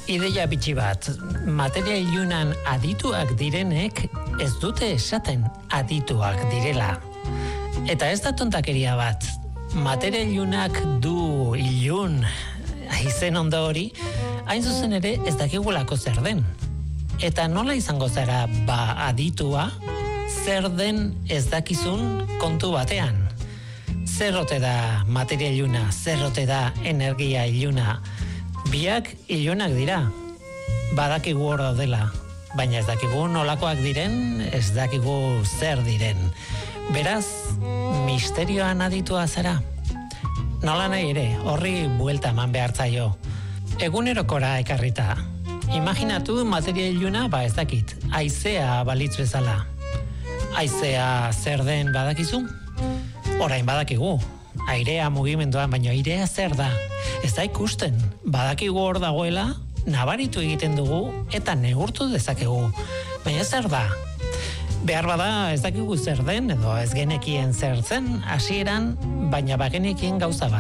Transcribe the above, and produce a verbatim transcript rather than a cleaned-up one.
Ideia bitxi bat, materia ilunan adituak direnek ez dute esaten adituak direla. Eta ez da tontakeria bat, materia ilunak du ilun izen ondo hori, hain zuzen ere ez dakigulako zer den. Eta nola izango zara ba aditua, zer den ez dakizun kontu batean. Zer ote da materia iluna, zer ote da energia iluna. Biak ilunak dira, badakigu hor daudela, baina ez dakigu nolakoak diren, ez dakigu zer diren. Beraz, misterioan aditua zara. Nola nahi ere, horri buelta eman behar zaio. Egunerokora ekarrita. Imaginatu materia iluna, ba ez dakit, haizea balitz bezala. Haizea zer den badakizu? Orain badakigu, airea mugimenduan, baina airea zer da? Ez da ikusten, badakigu hor dagoela, nabaritu egiten dugu eta neurtu dezakegu. Baina zer da? Behar bada ez dakigu zer den, edo ez genekien zer zen, hasieran, baina bagenekien gauza bat.